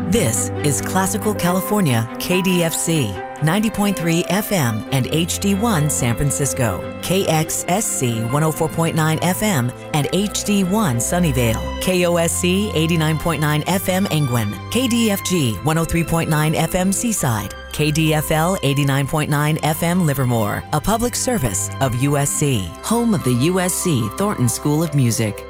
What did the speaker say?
This is Classical California KDFC, 90.3 FM and HD1 San Francisco, KXSC 104.9 FM and HD1 Sunnyvale, KOSC 89.9 FM Angwin, KDFG 103.9 FM Seaside, KDFL 89.9 FM Livermore, a public service of USC, home of the USC Thornton School of Music.